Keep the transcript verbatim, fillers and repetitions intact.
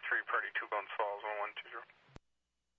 three, Party two, Bones Falls, one one two zero.